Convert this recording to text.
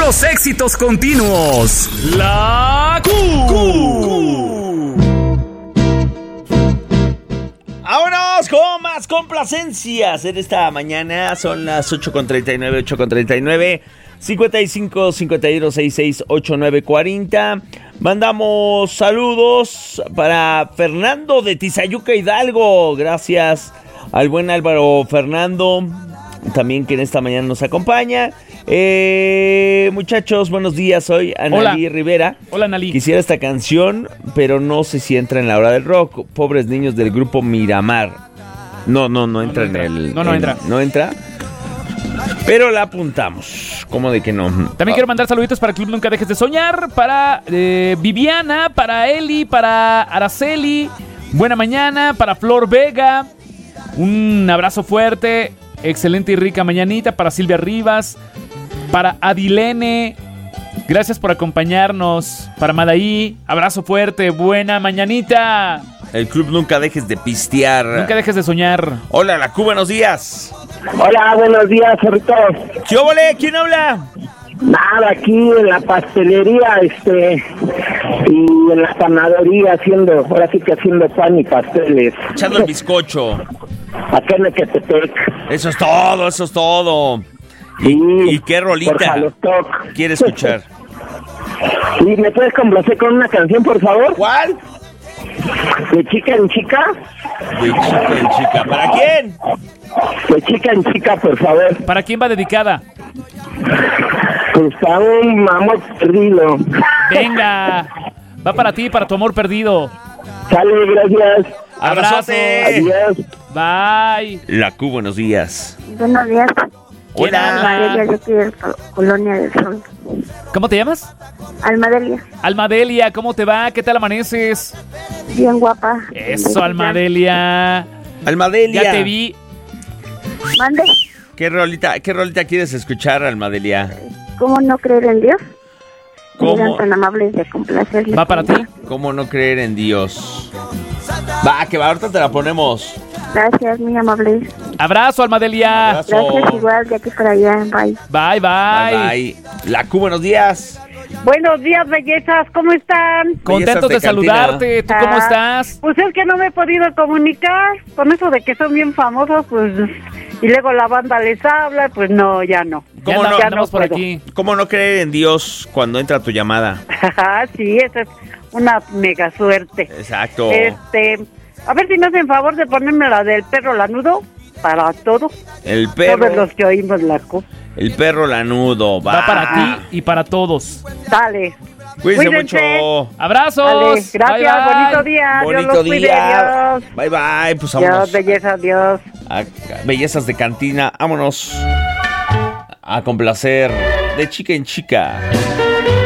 Puros éxitos continuos. La Q. Vámonos con más complacencias en esta mañana. Son las 8:39, 8:39. 55 51 66 89 40. Mandamos saludos para Fernando de Tizayuca, Hidalgo. Gracias al buen Álvaro Fernando, también que en esta mañana nos acompaña. Muchachos, buenos días. Soy Analí Rivera. Hola, Analí. Quisiera esta canción, pero no sé si entra en la hora del rock. Pobres niños del grupo Miramar. No entra en el... No entra. No entra. Pero la apuntamos. ¿Cómo de que no? También quiero mandar saluditos para el Club Nunca Dejes de Soñar, para Viviana, para Eli, para Araceli. Buena mañana, para Flor Vega. Un abrazo fuerte, excelente y rica mañanita. Para Silvia Rivas, para Adilene. Gracias por acompañarnos. Para Madaí, abrazo fuerte, buena mañanita. El Club Nunca Dejes de Pistear. Nunca dejes de soñar. Hola, la Q, buenos días. Hola, buenos días, Cerritos. ¿Qué óvole? ¿Quién habla? Nada, aquí en la pastelería, y en la panadería ahora sí que haciendo pan y pasteles. Echando el bizcocho. Acá en Ecatepec. Eso es todo. Sí, ¿Y qué rolita por Jalostoc quiere escuchar? ¿Y me puedes complacer con una canción, por favor? ¿Cuál? ¿De chica en chica? De chica en chica. ¿Para quién? De chica en chica, por favor. ¿Para quién va dedicada? Pues para un amor perdido. Venga, va para ti, para tu amor perdido. Sale, gracias. ¡Abrazote! Adiós. Bye. La Q, buenos días. Buenos días. Hola. Almadelia, yo aquí de Colonia del Sol. ¿Cómo te llamas? Almadelia, Almadelia, ¿cómo te va? ¿Qué tal amaneces? bien guapa. Eso, Almadelia. Almadelia. Ya te vi. Mande, ¿Qué rolita quieres escuchar, Almadelia? ¿cómo no creer en Dios? ¿Cómo? Eran tan amables de complacerle. ¿Va para ti? ¿Cómo no creer en Dios? Va, que va, ahorita te la ponemos. Gracias, muy amables. Abrazo, Almadelia. Abrazo. Gracias igual, de aquí para allá. Bye. Bye, bye. Bye, bye. La Q, buenos días. Buenos días, bellezas, ¿cómo están? Contentos de Bellezas de saludarte. ¿Tú cómo estás? Pues es que no me he podido comunicar con eso de que son bien famosos, pues, y luego la banda les habla, pues no, ya no. ¿Cómo Ya no? andamos por puedo. aquí. ¿Cómo no creer en Dios cuando entra tu llamada? Sí, esa es una mega suerte. Exacto. A ver si me hacen favor de ponerme la del perro lanudo para todo. El perro. Todos los que oímos la Q. El perro lanudo. Va para ti y para todos. Dale. Cuídense Cuídense. mucho. Abrazos. Dale. Gracias, Bye, bye. bonito día. Dios Bonito los cuide, día. Dios. Bye, bye. Pues Dios, vámonos. belleza, Dios. Bellezas de cantina. Vámonos a complacer de chica en chica.